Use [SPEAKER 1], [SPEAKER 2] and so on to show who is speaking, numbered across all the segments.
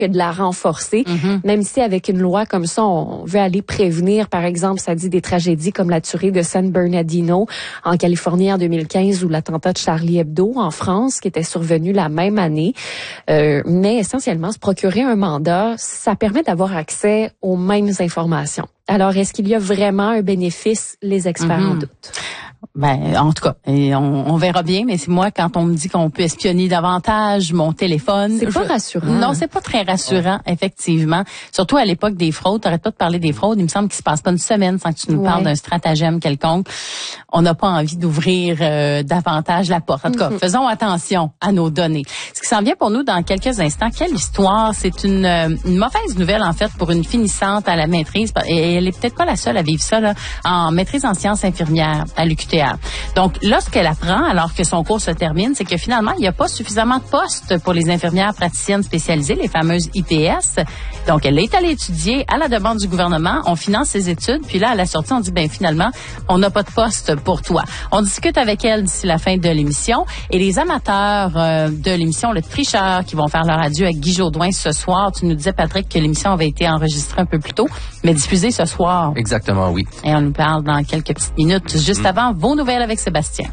[SPEAKER 1] que de la renforcer, même si avec une loi comme ça, on veut aller prévenir, par exemple, ça dit des tragédies comme la tuerie de San Bernardino en Californie en 2015 ou l'attentat de Charlie Hebdo en France qui était survenu la même année. Mais essentiellement, se procurer un mandat, ça permet d'avoir accès aux mêmes informations. Alors, est-ce qu'il y a vraiment un bénéfice? Les experts en doutent.
[SPEAKER 2] Ben, en tout cas, on verra bien, mais c'est moi, quand on me dit qu'on peut espionner davantage mon téléphone.
[SPEAKER 1] C'est pas rassurant.
[SPEAKER 2] Non, c'est pas très rassurant, effectivement. Surtout à l'époque des fraudes. T'arrêtes pas de parler des fraudes. Il me semble qu'il se passe pas une semaine sans que tu nous parles d'un stratagème quelconque. On n'a pas envie d'ouvrir davantage la porte. En tout cas, faisons attention à nos données. Ce qui s'en vient pour nous dans quelques instants, quelle histoire. C'est une mauvaise nouvelle, en fait, pour une finissante à la maîtrise. Et elle est peut-être pas la seule à vivre ça, là, en maîtrise en sciences infirmières à l'UQTR. Donc, là, ce qu'elle apprend, alors que son cours se termine, c'est que finalement, il n'y a pas suffisamment de postes pour les infirmières praticiennes spécialisées, les fameuses IPS. Donc, elle est allée étudier à la demande du gouvernement. On finance ses études. Puis là, à la sortie, on dit, ben finalement, on n'a pas de poste pour toi. On discute avec elle d'ici la fin de l'émission. Et les amateurs de l'émission, le tricheur, qui vont faire leur adieu avec Guy Jodoin ce soir. Tu nous disais, Patrick, que l'émission avait été enregistrée un peu plus tôt, mais diffusée ce soir.
[SPEAKER 3] Exactement, oui.
[SPEAKER 2] Et on nous parle dans quelques petites minutes, juste avant vos nouvelles avec Sébastien.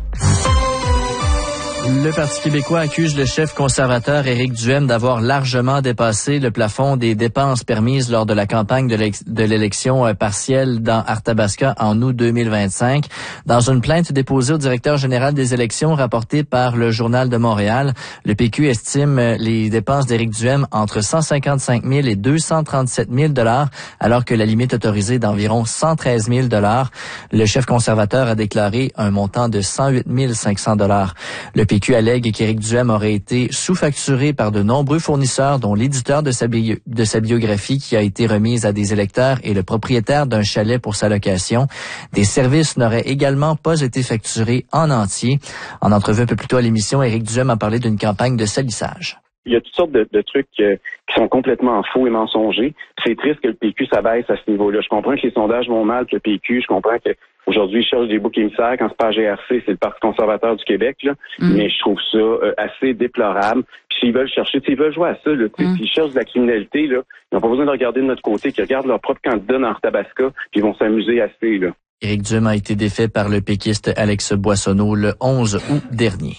[SPEAKER 4] Le Parti québécois accuse le chef conservateur Éric Duhaime d'avoir largement dépassé le plafond des dépenses permises lors de la campagne de l'élection partielle dans Arthabaska en août 2025. Dans une plainte déposée au directeur général des élections rapportée par le Journal de Montréal, le PQ estime les dépenses d'Éric Duhaime entre 155 000 et 237 000 $, alors que la limite autorisée est d'environ 113 000 $. Le chef conservateur a déclaré un montant de 108 500 $. Le PQ allègue qu'Éric Duhaime aurait été sous-facturé par de nombreux fournisseurs, dont l'éditeur de sa biographie qui a été remise à des électeurs et le propriétaire d'un chalet pour sa location. Des services n'auraient également pas été facturés en entier. En entrevue un peu plus tôt à l'émission, Éric Duhaime a parlé d'une campagne de salissage.
[SPEAKER 5] Il y a toutes sortes de trucs qui sont complètement faux et mensongers. C'est triste que le PQ s'abaisse à ce niveau-là. Je comprends que les sondages vont mal, que le PQ, je comprends qu'aujourd'hui, ils cherchent des boucs émissaires. Quand c'est pas GRC, c'est le Parti conservateur du Québec, là. Mais je trouve ça assez déplorable. Puis s'ils veulent chercher, s'ils veulent jouer à ça, là, s'ils cherchent de la criminalité, là, ils n'ont pas besoin de regarder de notre côté, qu'ils regardent leur propre candidat dans Arthabaska, puis ils vont s'amuser assez, là.
[SPEAKER 4] Éric Duhaime a été défait par le péquiste Alex Boissonneau le 11 août dernier.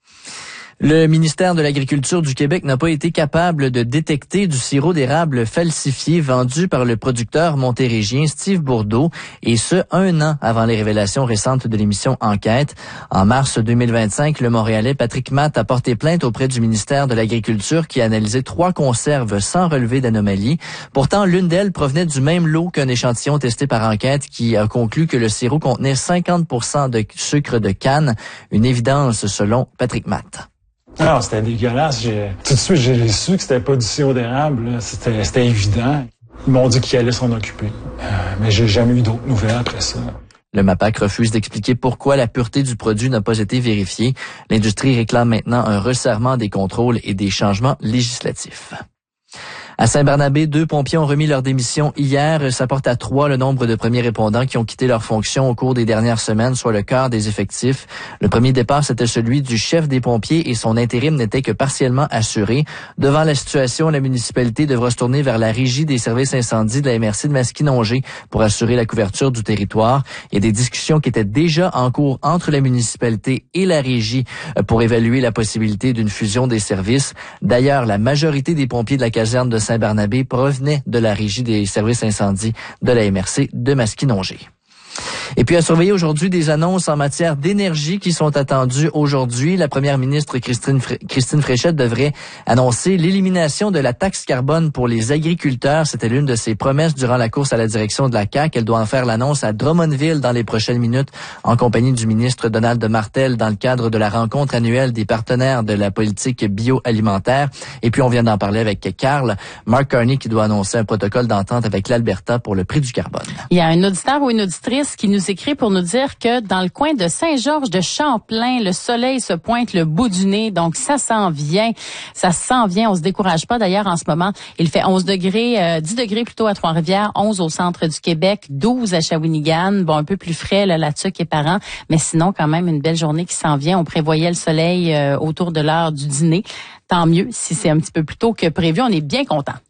[SPEAKER 4] Le ministère de l'Agriculture du Québec n'a pas été capable de détecter du sirop d'érable falsifié vendu par le producteur montérégien Steve Bourdeau, et ce, 1 an avant les révélations récentes de l'émission Enquête. En mars 2025, le Montréalais Patrick Matt a porté plainte auprès du ministère de l'Agriculture qui a analysé 3 conserves sans relevé d'anomalie. Pourtant, l'une d'elles provenait du même lot qu'un échantillon testé par Enquête qui a conclu que le sirop contenait 50% de sucre de canne, une évidence selon Patrick Matt.
[SPEAKER 6] Non, c'était dégueulasse. Tout de suite, j'ai su que c'était pas du sirop d'érable. C'était évident. Ils m'ont dit qu'ils allaient s'en occuper. Mais j'ai jamais eu d'autres nouvelles après ça.
[SPEAKER 4] Le MAPAC refuse d'expliquer pourquoi la pureté du produit n'a pas été vérifiée. L'industrie réclame maintenant un resserrement des contrôles et des changements législatifs. À Saint-Barnabé, 2 pompiers ont remis leur démission hier. Ça porte à 3 le nombre de premiers répondants qui ont quitté leurs fonctions au cours des dernières semaines, soit le quart des effectifs. Le premier départ, c'était celui du chef des pompiers et son intérim n'était que partiellement assuré. Devant la situation, la municipalité devra se tourner vers la régie des services incendies de la MRC de Masquinongé pour assurer la couverture du territoire. Il y a des discussions qui étaient déjà en cours entre la municipalité et la régie pour évaluer la possibilité d'une fusion des services. D'ailleurs, la majorité des pompiers de la caserne de Saint-Barnabé provenait de la régie des services incendies de la MRC de Masquinongé. Et puis à surveiller aujourd'hui des annonces en matière d'énergie qui sont attendues aujourd'hui. La première ministre Christine Fréchette devrait annoncer l'élimination de la taxe carbone pour les agriculteurs. C'était l'une de ses promesses durant la course à la direction de la CAQ. Elle doit en faire l'annonce à Drummondville dans les prochaines minutes en compagnie du ministre Donald Martel dans le cadre de la rencontre annuelle des partenaires de la politique bioalimentaire. Et puis on vient d'en parler avec Carl, Mark Carney qui doit annoncer un protocole d'entente avec l'Alberta pour le prix du carbone.
[SPEAKER 2] Il y a un auditeur ou une auditrice qui nous écrit pour nous dire que dans le coin de Saint-Georges de Champlain, le soleil se pointe le bout du nez, donc ça s'en vient. Ça s'en vient, on se décourage pas. D'ailleurs, en ce moment, il fait 11 degrés, 10 degrés plutôt à Trois-Rivières, 11 au centre du Québec, 12 à Shawinigan, bon, un peu plus frais, là, Tuque et Parent, mais sinon, quand même, une belle journée qui s'en vient. On prévoyait le soleil autour de l'heure du dîner. Tant mieux si c'est un petit peu plus tôt que prévu. On est bien content.